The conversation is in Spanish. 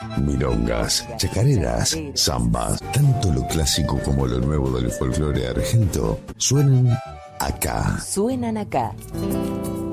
Milongas, chacareras, zambas, tanto lo clásico como lo nuevo del folclore argento suenan acá. Suenan acá.